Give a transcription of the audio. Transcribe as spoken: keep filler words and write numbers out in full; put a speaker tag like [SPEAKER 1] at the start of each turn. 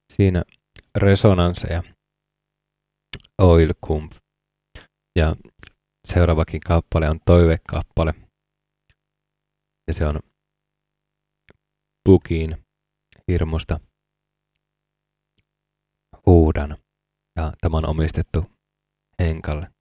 [SPEAKER 1] Siinä Resonance ja Oil Kump. Ja seuraavakin kappale on toivekappale. Ja se on Bukin hirmusta Huudan. Ja tämä on omistettu Henkalle.